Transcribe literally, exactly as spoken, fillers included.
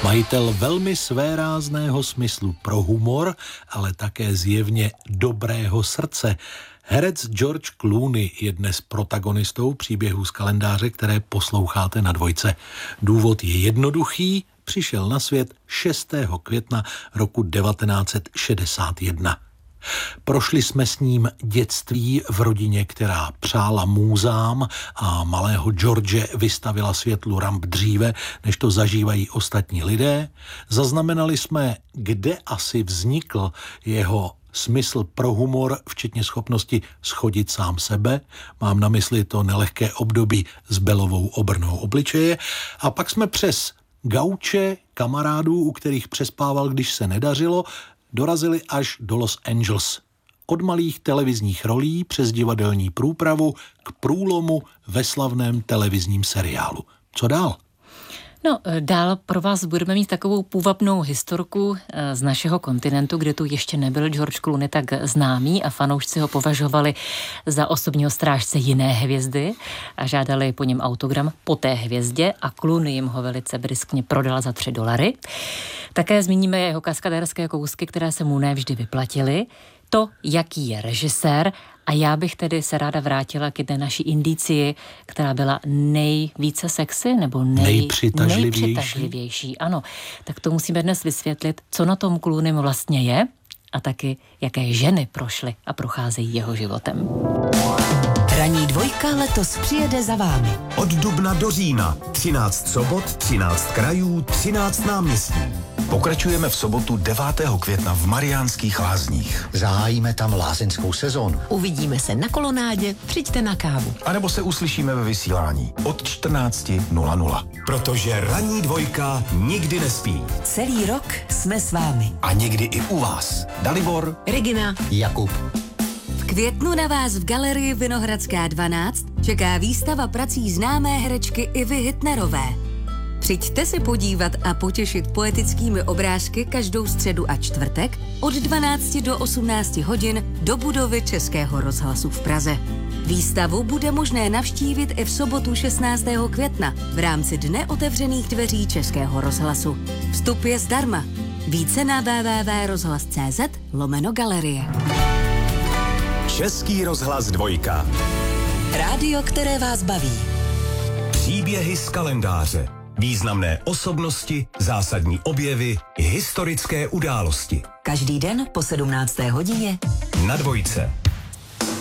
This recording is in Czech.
Majitel velmi svérázného smyslu pro humor, ale také zjevně dobrého srdce. Herec George Clooney je dnes protagonistou příběhů z kalendáře, které posloucháte na Dvojce. Důvod je jednoduchý, přišel na svět šestého května roku devatenáct set šedesát jedna. Prošli jsme s ním dětství v rodině, která přála můzám a malého George vystavila světlu ramp dříve, než to zažívají ostatní lidé. Zaznamenali jsme, kde asi vznikl jeho smysl pro humor, včetně schopnosti schodit sám sebe. Mám na mysli to nelehké období s belovou obrnou obličeje. A pak jsme přes gauče kamarádů, u kterých přespával, když se nedařilo, dorazili až do Los Angeles. Od malých televizních rolí přes divadelní průpravu k průlomu ve slavném televizním seriálu. Co dál? No, dál pro vás budeme mít takovou půvabnou historku z našeho kontinentu, kde tu ještě nebyl George Clooney tak známý a fanoušci ho považovali za osobního strážce jiné hvězdy a žádali po něm autogram po té hvězdě a Clooney jim ho velice briskně prodal za tři dolary. Také zmíníme jeho kaskadérské kousky, které se mu nevždy vyplatily, to, jaký je režisér, a já bych tedy se ráda vrátila k té naší indicii, která byla nejvíce sexy, nebo nej, nejpřitažlivější. nejpřitažlivější. Ano, tak to musíme dnes vysvětlit, co na tom Clooneym vlastně je a taky, jaké ženy prošly a procházejí jeho životem. Ranní dvojka letos přijede za vámi. Od dubna do října. třináct sobot, třináct krajů, třináct náměstí. Pokračujeme v sobotu devátého května v Mariánských Lázních. Zahájíme tam lázeňskou sezónu. Uvidíme se na kolonádě, přijďte na kávu. A nebo se uslyšíme ve vysílání od čtrnáct nula nula. Protože ranní dvojka nikdy nespí. Celý rok jsme s vámi. A někdy i u vás. Dalibor, Regina, Jakub. V květnu na vás v galerii Vinohradská dvanáct čeká výstava prací známé herečky Ivy Hitnerové. Přijďte se podívat a potěšit poetickými obrázky každou středu a čtvrtek od dvanácti do osmnácti hodin do budovy Českého rozhlasu v Praze. Výstavu bude možné navštívit i v sobotu šestnáctého května v rámci Dne otevřených dveří Českého rozhlasu. Vstup je zdarma. Více na w w w tečka rozhlas tečka c z lomeno galerie. Český rozhlas dvojka. Rádio, které vás baví. Příběhy z kalendáře. Významné osobnosti, zásadní objevy, historické události. Každý den po sedmnácté hodině Na Dvojce.